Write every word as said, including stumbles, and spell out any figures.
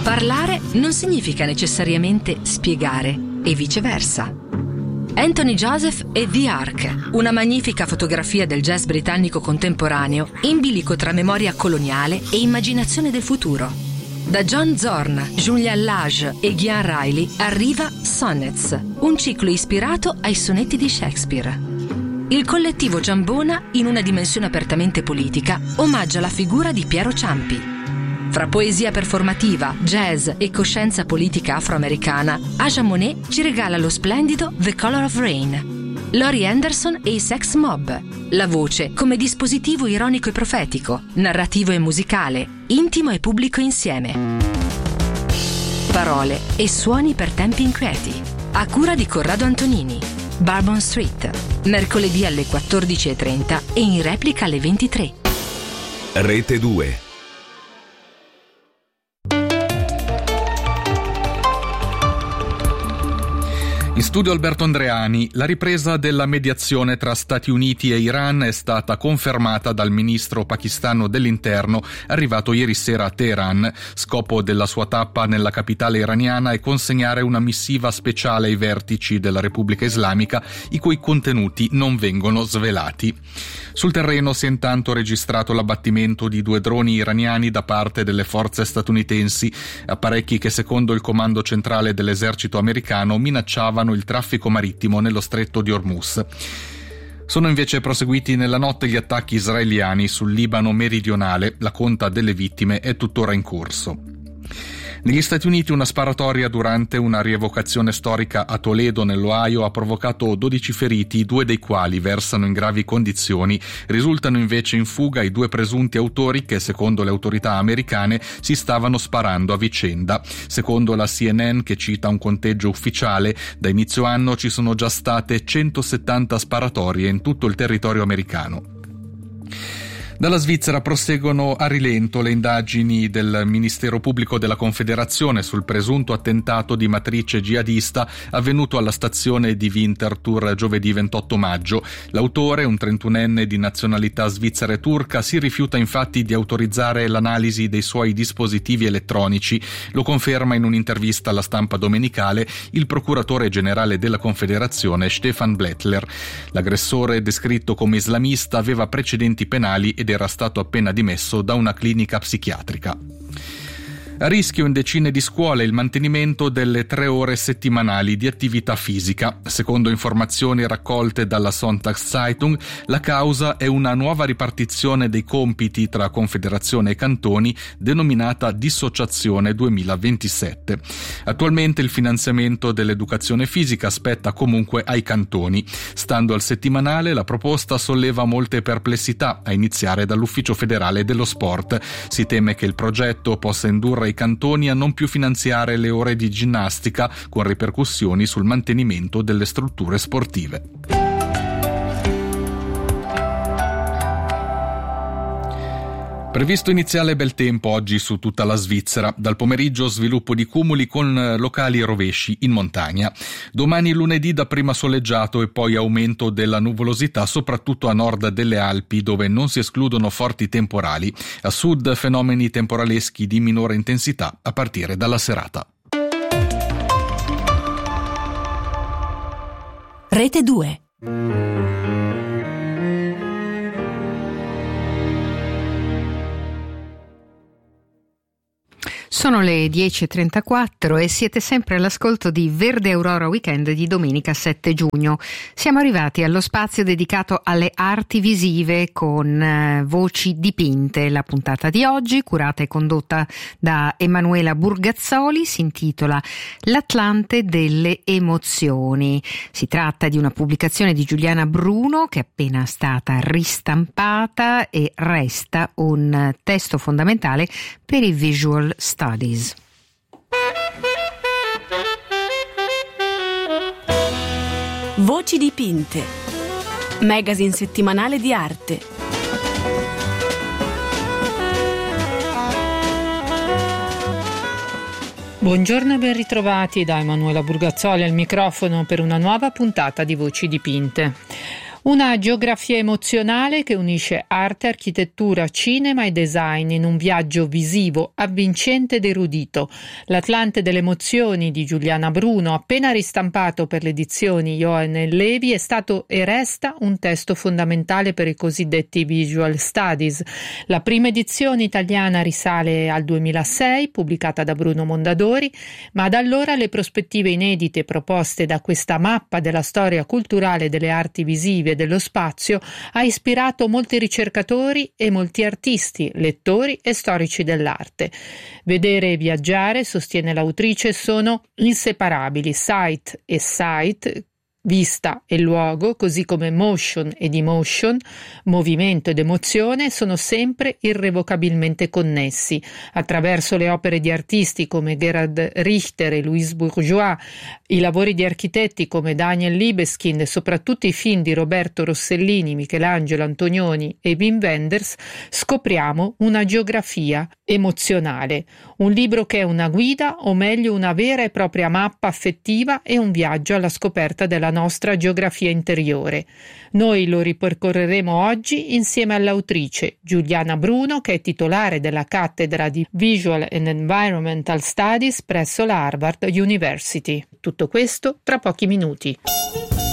Parlare non significa necessariamente spiegare, e viceversa. Anthony Joseph e The Ark, una magnifica fotografia del jazz britannico contemporaneo, in bilico tra memoria coloniale e immaginazione del futuro. Da John Zorn, Julian Lage e Gian Riley arriva Sonnets, un ciclo ispirato ai sonetti di Shakespeare. Il collettivo Giambona, in una dimensione apertamente politica, omaggia la figura di Piero Ciampi. Fra poesia performativa, jazz e coscienza politica afroamericana, Aja Monet ci regala lo splendido The Color of Rain. Laurie Anderson e i Sex Mob. La voce come dispositivo ironico e profetico, narrativo e musicale, intimo e pubblico insieme. Parole e suoni per tempi inquieti. A cura di Corrado Antonini. Bourbon Street. Mercoledì alle quattordici e trenta e in replica alle ventitré. Rete due. In studio Alberto Andreani. La ripresa della mediazione tra Stati Uniti e Iran è stata confermata dal ministro pakistano dell'interno arrivato ieri sera a Teheran. Scopo della sua tappa nella capitale iraniana è consegnare una missiva speciale ai vertici della Repubblica Islamica, i cui contenuti non vengono svelati. Sul terreno si è intanto registrato l'abbattimento di due droni iraniani da parte delle forze statunitensi, apparecchi che secondo il comando centrale dell'esercito americano minacciavano il traffico marittimo nello stretto di Hormuz. Sono invece proseguiti nella notte gli attacchi israeliani sul Libano meridionale. La conta delle vittime è tuttora in corso. Negli Stati Uniti una sparatoria durante una rievocazione storica a Toledo, nell'Ohio, ha provocato dodici feriti, due dei quali versano in gravi condizioni. Risultano invece in fuga i due presunti autori che, secondo le autorità americane, si stavano sparando a vicenda. Secondo la C N N, che cita un conteggio ufficiale, da inizio anno ci sono già state centosettanta sparatorie in tutto il territorio americano. Dalla Svizzera proseguono a rilento le indagini del Ministero Pubblico della Confederazione sul presunto attentato di matrice jihadista avvenuto alla stazione di Winterthur giovedì ventotto maggio. L'autore, un trentunenne di nazionalità svizzera e turca, si rifiuta infatti di autorizzare l'analisi dei suoi dispositivi elettronici. Lo conferma in un'intervista alla Stampa domenicale il procuratore generale della Confederazione Stefan Blättler. L'aggressore, descritto come islamista, aveva precedenti penali ed era stato appena dimesso da una clinica psichiatrica. A rischio in decine di scuole il mantenimento delle tre ore settimanali di attività fisica. Secondo informazioni raccolte dalla Sonntagszeitung, la causa è una nuova ripartizione dei compiti tra Confederazione e cantoni, denominata Dissociazione duemilaventisette. Attualmente il finanziamento dell'educazione fisica spetta comunque ai cantoni. Stando al settimanale, la proposta solleva molte perplessità, a iniziare dall'Ufficio federale dello sport. Si teme che il progetto possa indurre i cantoni a non più finanziare le ore di ginnastica, con ripercussioni sul mantenimento delle strutture sportive. Previsto iniziale bel tempo oggi su tutta la Svizzera. Dal pomeriggio sviluppo di cumuli con locali rovesci in montagna. Domani lunedì dapprima soleggiato e poi aumento della nuvolosità soprattutto a nord delle Alpi, dove non si escludono forti temporali. A sud fenomeni temporaleschi di minore intensità a partire dalla serata. Rete due. Sono le dieci e trentaquattro e siete sempre all'ascolto di Verde Aurora Weekend di domenica sette giugno. Siamo arrivati allo spazio dedicato alle arti visive con eh, voci dipinte. La puntata di oggi, curata e condotta da Emanuela Burgazzoli, si intitola L'Atlante delle emozioni. Si tratta di una pubblicazione di Giuliana Bruno che è appena stata ristampata e resta un testo fondamentale per i visual studies. Voci dipinte. Magazine settimanale di arte. Buongiorno e ben ritrovati da Emanuela Burgazzoli al microfono per una nuova puntata di Voci dipinte. Una geografia emozionale che unisce arte, architettura, cinema e design in un viaggio visivo, avvincente ed erudito. L'Atlante delle emozioni di Giuliana Bruno, appena ristampato per le edizioni Johan e Levi, è stato e resta un testo fondamentale per i cosiddetti visual studies. La prima edizione italiana risale al duemilasei, pubblicata da Bruno Mondadori, ma da allora le prospettive inedite proposte da questa mappa della storia culturale delle arti visive dello spazio ha ispirato molti ricercatori e molti artisti, lettori e storici dell'arte. Vedere e viaggiare, sostiene l'autrice, sono inseparabili, sight e sight, vista e luogo, così come motion ed emotion, movimento ed emozione, sono sempre irrevocabilmente connessi. Attraverso le opere di artisti come Gerhard Richter e Louise Bourgeois, i lavori di architetti come Daniel Libeskind e soprattutto i film di Roberto Rossellini, Michelangelo Antonioni e Wim Wenders, scopriamo una geografia emozionale, un libro che è una guida, o meglio una vera e propria mappa affettiva e un viaggio alla scoperta della nostra geografia interiore. Noi lo ripercorreremo oggi insieme all'autrice Giuliana Bruno, che è titolare della cattedra di Visual and Environmental Studies presso la Harvard University. Tutto questo tra pochi minuti.